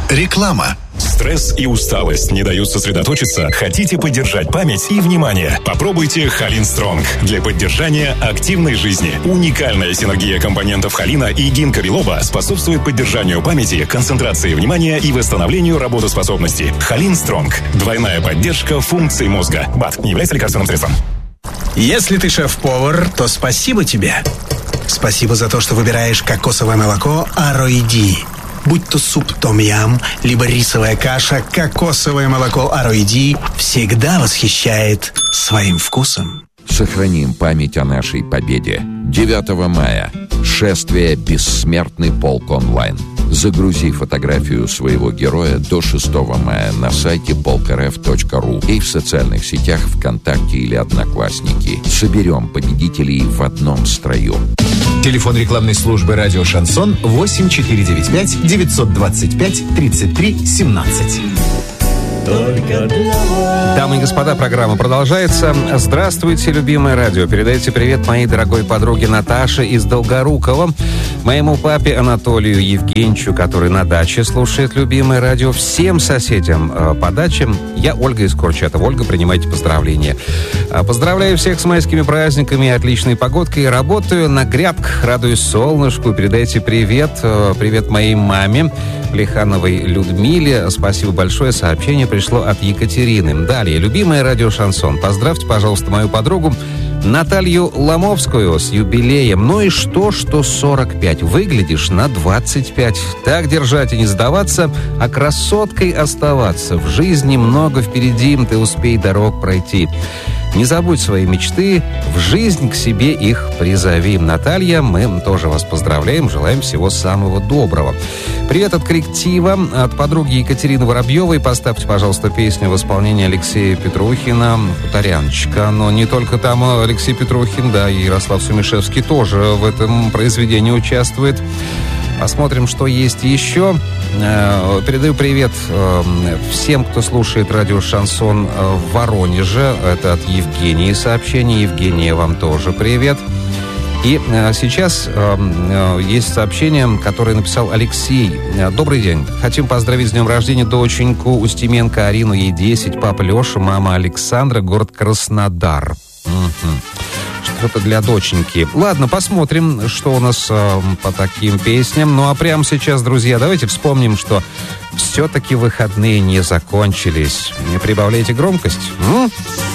Реклама. Стресс и усталость не дают сосредоточиться? Хотите поддержать память и внимание? Попробуйте Холин Стронг для поддержания активной жизни. Уникальная синергия компонентов холина и гинка билоба способствует поддержанию памяти, концентрации внимания и восстановлению работоспособности. Холин Стронг. Двойная поддержка функций мозга. БАД не является лекарственным средством. Если ты шеф-повар, то спасибо тебе. Спасибо за то, что выбираешь кокосовое молоко Ароиди. Будь то суп том-ям, либо рисовая каша, кокосовое молоко Ароиди всегда восхищает своим вкусом. Сохраним память о нашей победе. 9 мая. Шествие «Бессмертный полк онлайн». Загрузи фотографию своего героя до 6 мая на сайте polkrf.ru и в социальных сетях ВКонтакте или Одноклассники. Соберем победителей в одном строю. Телефон рекламной службы «Радио Шансон» 8495 925 33 17. Дамы и господа, программа продолжается. Здравствуйте, любимое радио. Передайте привет моей дорогой подруге Наташе из Долгорукова, моему папе Анатолию Евгеньевичу, который на даче слушает любимое радио, всем соседям по дачам. Я Ольга из Курчатова. Ольга, принимайте поздравления. Поздравляю всех с майскими праздниками и отличной погодкой. Работаю на грядках, радуюсь солнышку. Передайте привет. Привет моей маме Лихановой Людмиле. Спасибо большое. Сообщение пришло от Екатерины. Далее. Любимое радио Шансон. Поздравьте, пожалуйста, мою подругу Наталью Ломовскую с юбилеем. Ну и что 45? Выглядишь на 25. Так держать и не сдаваться, а красоткой оставаться. В жизни много впереди, ты успей дорог пройти. Не забудь свои мечты, в жизнь к себе их призови. Наталья, мы тоже вас поздравляем, желаем всего самого доброго. Привет от коллектива, от подруги Екатерины Воробьевой. Поставьте, пожалуйста, песню в исполнении Алексея Петрухина «Хуторяночка». Но не только там Алексей Петрухин, да, и Ярослав Сумишевский тоже в этом произведении участвует. Посмотрим, что есть еще. Передаю привет всем, кто слушает радио «Шансон» в Воронеже. Это от Евгении сообщение. Евгения, вам тоже привет. И сейчас есть сообщение, которое написал Алексей. Добрый день. Хотим поздравить с днем рождения доченьку Устименко Арину, ей 10, папа Леша, мама Александра, город Краснодар. Что-то для доченьки. Ладно, посмотрим, что у нас по таким песням. Ну а прямо сейчас, друзья, давайте вспомним, что все-таки выходные не закончились. Не прибавляйте громкость.